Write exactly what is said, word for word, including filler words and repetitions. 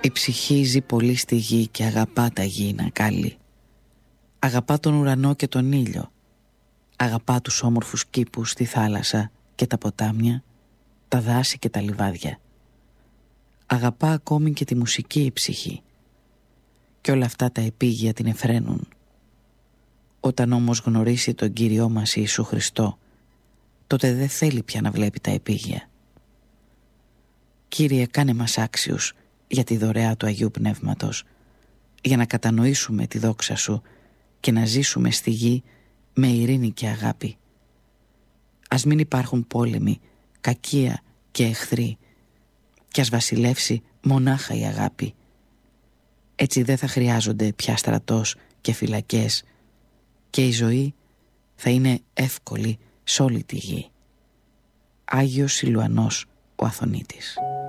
Η ψυχή ζει πολύ στη γη και αγαπά τα γήινα κάλλη. Αγαπά τον ουρανό και τον ήλιο. Αγαπά τους όμορφους κήπους στη θάλασσα και τα ποτάμια, τα δάση και τα λιβάδια. Αγαπά ακόμη και τη μουσική η ψυχή. Και όλα αυτά τα επίγεια την εφραίνουν. Όταν όμως γνωρίσει τον Κύριό μας Ιησού Χριστό, τότε δεν θέλει πια να βλέπει τα επίγεια. Κύριε, κάνε μας άξιους για τη δωρεά του Αγίου Πνεύματος, για να κατανοήσουμε τη δόξα Σου και να ζήσουμε στη γη με ειρήνη και αγάπη. Ας μην υπάρχουν πόλεμοι, κακία και εχθροί, και ας βασιλεύσει μονάχα η αγάπη. Έτσι δεν θα χρειάζονται πια στρατός και φυλακές και η ζωή θα είναι εύκολη σε όλη τη γη. Άγιος Σιλουανός ο Αθωνίτης.